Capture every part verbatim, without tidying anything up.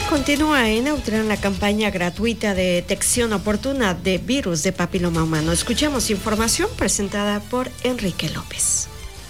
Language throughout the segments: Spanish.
Continúa en Neutrán la campaña gratuita de detección oportuna de virus de papiloma humano. Escuchemos información presentada por Enrique López.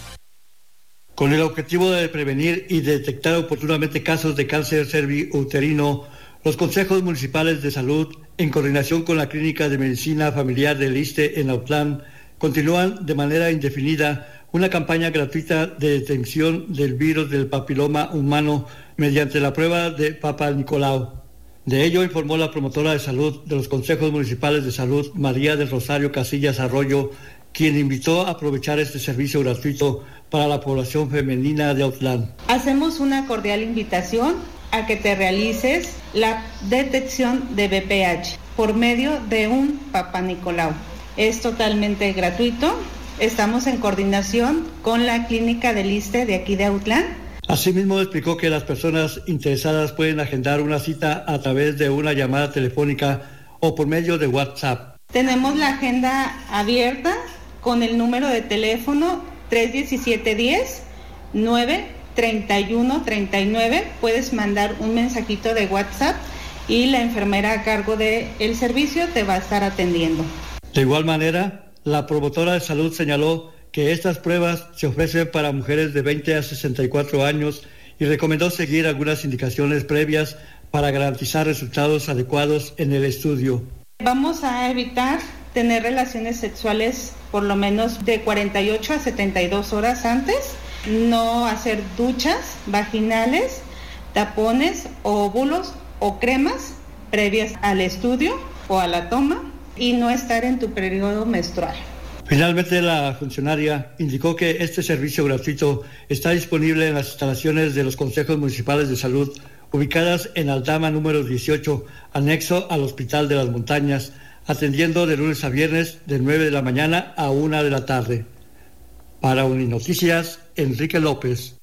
Con el objetivo de prevenir y detectar oportunamente casos de cáncer cerviuterino, los consejos municipales de salud, en coordinación con la Clínica de Medicina Familiar del ISSSTE en Autlán, continúan de manera indefinida una campaña gratuita de detección del virus del papiloma humano mediante la prueba de Papa Nicolau. De ello informó la promotora de salud de los consejos municipales de salud, María del Rosario Casillas Arroyo, quien invitó a aprovechar este servicio gratuito para la población femenina de Autlán. Hacemos una cordial invitación a que te realices la detección de V P H por medio de un Papa Nicolau. Es totalmente gratuito. Estamos en coordinación con la clínica del ISSSTE de aquí de Autlán. Asimismo, explicó que las personas interesadas pueden agendar una cita a través de una llamada telefónica o por medio de WhatsApp. Tenemos la agenda abierta con el número de teléfono tres diecisiete diez nueve treinta y uno treinta y nueve. Puedes mandar un mensajito de WhatsApp y la enfermera a cargo del servicio te va a estar atendiendo. De igual manera, la promotora de salud señaló que estas pruebas se ofrecen para mujeres de veinte a sesenta y cuatro años y recomendó seguir algunas indicaciones previas para garantizar resultados adecuados en el estudio. Vamos a evitar tener relaciones sexuales por lo menos de cuarenta y ocho a setenta y dos horas antes, no hacer duchas vaginales, tapones, óvulos o cremas previas al estudio o a la toma y no estar en tu periodo menstrual. Finalmente, la funcionaria indicó que este servicio gratuito está disponible en las instalaciones de los consejos municipales de salud ubicadas en Aldama número dieciocho, anexo al Hospital de las Montañas, atendiendo de lunes a viernes de nueve de la mañana a una de la tarde. Para Uninoticias, Enrique López.